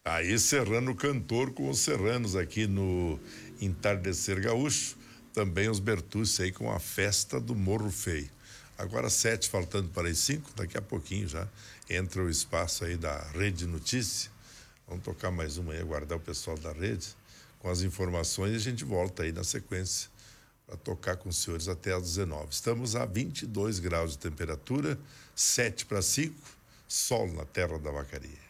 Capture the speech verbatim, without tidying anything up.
Aí Serrano cantor com os serranos aqui no Entardecer Gaúcho. Também os Bertucci aí com a festa do Morro Feio. Agora sete, faltando para as cinco, daqui a pouquinho já entra o espaço aí da Rede Notícia. Vamos tocar mais uma aí, aguardar o pessoal da rede com as informações e a gente volta aí na sequência para tocar com os senhores até às dezenove. Estamos a vinte e dois graus de temperatura, sete para cinco, sol na terra da Vacaria.